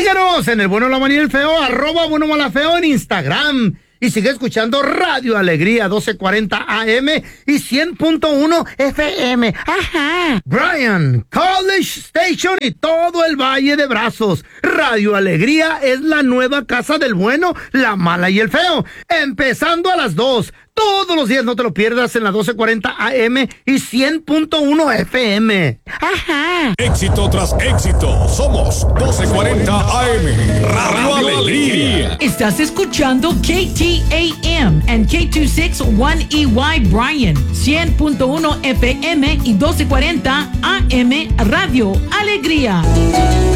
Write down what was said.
Síganos en el Bueno, la Mala y el Feo, @Bueno, Mala, Feo en Instagram. Y sigue escuchando Radio Alegría 1240 AM y 100.1 FM. Ajá. Bryan, College Station y todo el Valle de Brazos. Radio Alegría es la nueva casa del bueno, la mala y el feo. Empezando a las 2. Todos los días, no te lo pierdas, en la 1240 AM y 100.1 FM. Ajá. Éxito tras éxito. Somos 1240 AM. Radio Alegría. Estás escuchando KTAM and K261EY Bryan, 100.1 FM y 1240 AM Radio Alegría.